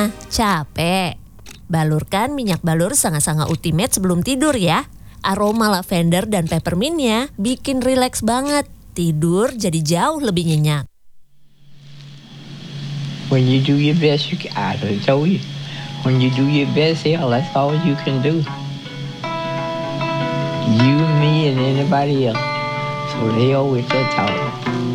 Gimana? Capek? Balurkan minyak balur Sanga-Sanga Ultimate sebelum tidur ya. Aroma lavender dan peppermintnya bikin rileks banget. Tidur jadi jauh lebih nyenyak. When you do your best, I already told you. When you do your best, hell, that's all you can do. You, me, and anybody else. So they always talk.